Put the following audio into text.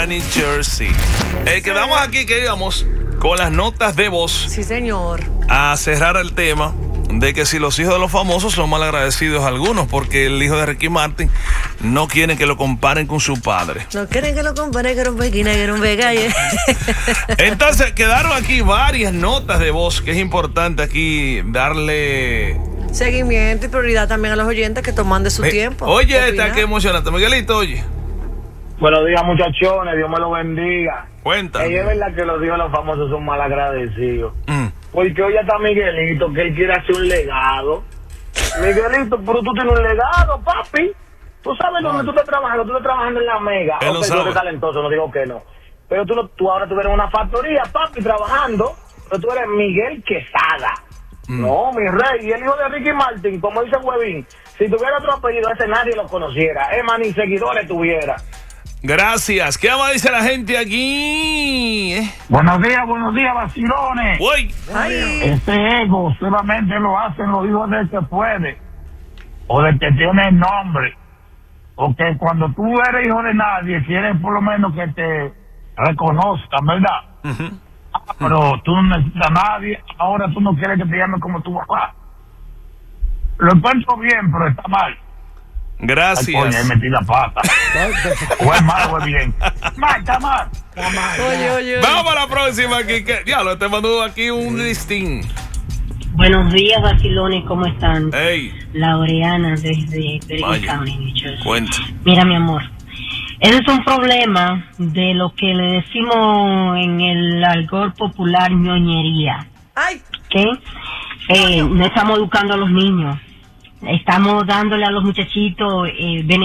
New Jersey. Quedamos aquí que íbamos con las notas de voz. Sí, señor. A cerrar el tema de que si los hijos de los famosos son mal agradecidos algunos, porque el hijo de Ricky Martin no quiere que lo comparen con su padre. No quieren que lo comparen con un pequeño, que un becalle. Entonces quedaron aquí varias notas de voz que es importante aquí darle seguimiento y prioridad también a los oyentes que toman de su tiempo. Oye, está que emocionante, Miguelito, oye. Buenos días, muchachones, Dios me lo bendiga. Cuéntame. Es verdad que los hijos de los famosos son mal agradecidos. Porque hoy está Miguelito, que él quiere hacer un legado. Miguelito, pero tú tienes un legado, papi. Tú sabes dónde tú estás trabajando en la Mega. Él lo sabe. Tú eres talentoso, no digo que no. Pero tú ahora eres en una factoría, papi, trabajando. Pero tú eres Miguel Quesada. No, mi rey. Y el hijo de Ricky Martin, como dice Huevín, si tuviera otro apellido, ese nadie lo conociera. Es más, ni seguidores tuviera. Gracias. ¿Qué más dice la gente aquí? Buenos días, vacilones. Uy. Ese ego solamente lo hacen los hijos del que puede o del que tiene nombre. Porque cuando tú eres hijo de nadie, quieres por lo menos que te reconozcan, ¿verdad? Pero tú no necesitas a nadie. Ahora tú no quieres que te llamen como tu papá. Lo encuentro bien, pero está mal. Gracias. Ay, coño, ahí metí la pata. O es mal o es bien. Mal, está mal. Oye. Vamos a la próxima aquí. Diablo, te mandó aquí un listín. Buenos días, vacilones, ¿cómo están? Hey. Laureana desde Bergen County, New Jersey. Cuenta. Mira, mi amor, ese es un problema de lo que le decimos en el argot popular ñoñería. Ay. ¿Ok? No estamos educando a los niños. Estamos dándole a los muchachitos